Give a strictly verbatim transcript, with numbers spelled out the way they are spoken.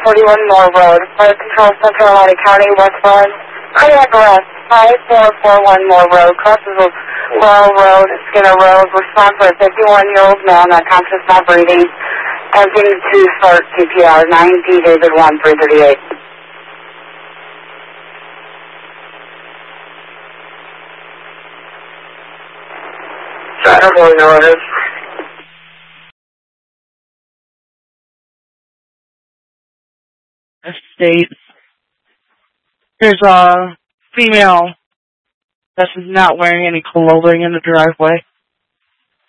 forty-one Moore Road, Fire Control, Central Carolina County, westbound. Cardiac arrest, five four four one Moore Road, crosses of Laurel Road, Skinner Road. Response for a fifty-one-year-old male, not conscious, not breathing. Emptying to start C P R, nine D David one three thirty-eight. I don't really know what it is. Estate. There's a female that is not wearing any clothing in the driveway.